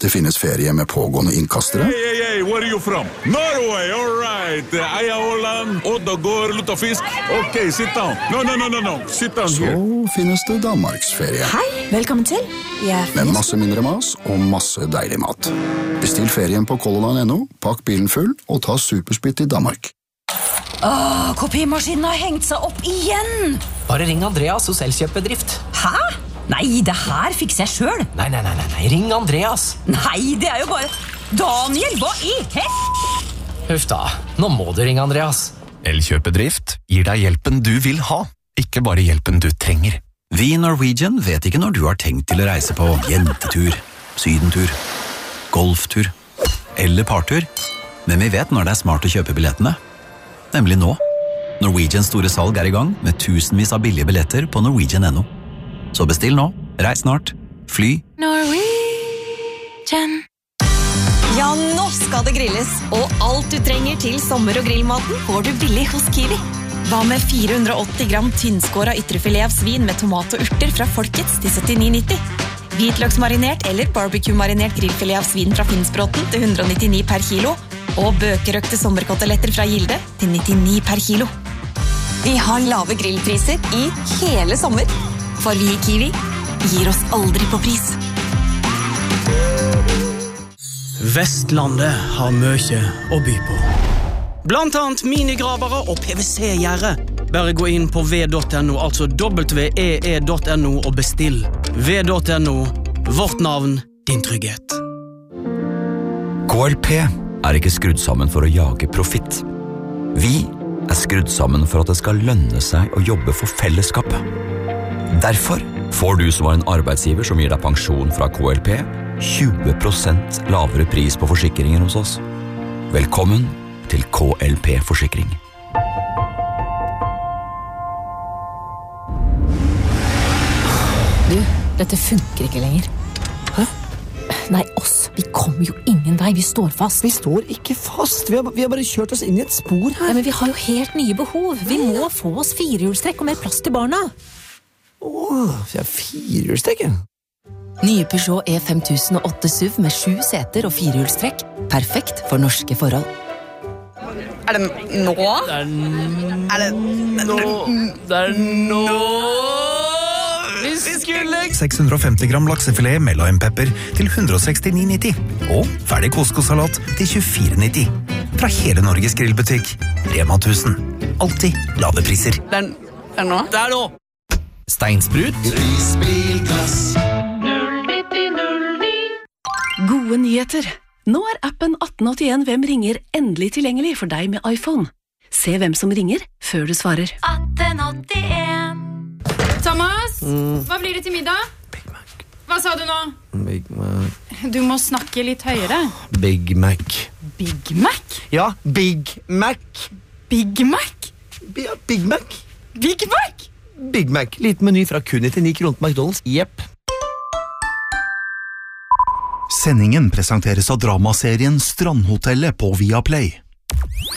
Det finnes ferie med pågående innkastere. Hey, where are you from? Norway, all right. Eia Åland, Oddagård, Luttafisk. Ok, sit down. No. Sit down here. Så finnes det Danmarksferie. Hei, velkommen til. Med masse mindre mas og masse deilig mat. Bestill ferien på colorline.no, pakk bilen full og ta supersplitt i Danmark. Kopimaskinen har hengt seg opp igjen. Bare ring Andreas hos Elkjøpbedrift. Hæ? Nei, det her fikser jeg selv. Nei, ring Andreas. Nei, det er jo bare... Daniel, hva i hett? Huff da, nå må du ringe Andreas. Elkjøpbedrift gir deg hjelpen du vil ha, ikke bare hjelpen du trenger. Vi i Norwegian vet ikke når du har tenkt til å reise på jentetur, sydentur, golftur eller partur, men vi vet når det er smart å kjøpe billettene. Nemlig nå. Norwegians store salg er i gang med tusenvis av billige billetter på Norwegian.no. Så bestill nå, reis snart, fly. Norwegian. Ja, nå skal det grilles, og alt du trenger til sommer- og grillmaten får du billig hos Kiwi. Hva med 480 gram tynnskåret ytrefilet av svin med tomat og urter fra Folkets til 79,90? Hvitløksmarinert eller barbecue-marinert grillfilet av svin fra Finnsbråten til 199 per kilo, og bøkerøkte sommerkoteletter fra Gilde til 99 per kilo. Vi har lave grillpriser i hele sommer, for vi i Kiwi gir oss aldri på pris. Vestlandet har mye å by på. Blant annet minigravere og PVC-gjerde. Bare gå inn på v.no, altså www.ee.no og bestill. v.no, vårt navn, din trygghet. KLP er ikke skrudd sammen for å jage profitt. Vi er skrudd sammen for at det skal lønne seg å jobbe for fellesskapet. Derfor får du som var en arbeidsgiver som gir deg pensjon fra KLP 20% lavere pris på forsikringer hos oss. Velkommen til KLP Forsikring. Du, dette funker ikke lenger. Hæ? Nei, oss. Vi kommer jo ingen vei. Vi står fast. Vi står ikke fast. Vi har bare kjørt oss inn i et spor her. Nei, men vi har jo helt nye behov. Vi må få oss firehjulstrekk og mer plass til barna. Vi har firehjulstrekk, ja. Nye Peugeot E5008 SUV med 7 seter og firehjulstrekk. Perfekt for norske forhold. Er det nå? Det er nå. Vi skulle 650 gram laksefilet mellom-pepper til 169,90 og ferdig koskosalat til 24,90. Fra hele Norges grillbutikk, Rema 1000. Alltid lave priser. Det er nå? Det er nå. Steinsprut. Prisbilklass. Gode nyheter. Nå er appen 1881 Hvem ringer endelig tilgjengelig for deg med iPhone. Se hvem som ringer før du svarer. 1881. Thomas, hva blir det til middag? Big Mac. Hva sa du nå? Big Mac. Du må snakke litt høyere. Big Mac. Big Mac? Ja, Big Mac. Big Mac? Ja, Big Mac. Big Mac? Big Mac. Liten meny fra kun 99 kroner på McDonald's. Jepp. Sendingen presenteres av dramaserien Strandhotellet på Viaplay.